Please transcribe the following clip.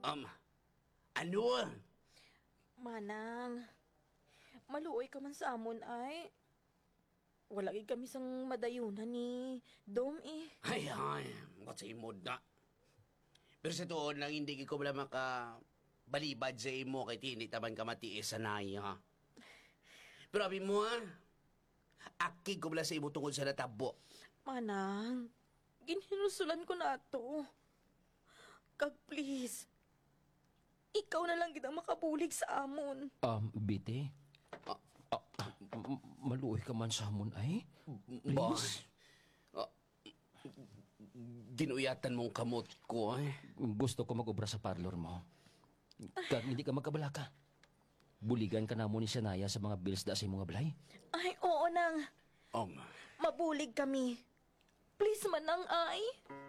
Um, ano? Manang, maluoy ka man sa amon ay. Wala gid kami sang madayunan ni Dom eh. Ay, kasi mo na. Pero sa tuon lang, hindi ko wala balibad sa imo kay tini taman ka matiis sa naya. Pero abi mo akig ko wala sa imo tungkol sa natabo. Manang, ginhinusulan ko na to. Kag please, ikaw na lang gid ang makabulig sa amon. Biti, maluoy ka man sa hamon ay? Ba? Please? Ginuyatan mong kamot ko Gusto ko mag-obra sa parlor mo. Kag hindi ka magkabalaka. Buligan ka na mo ni Sanaya sa mga bills da sa imong balay. Ay, oo nang. Mabulig kami. Please manang ay.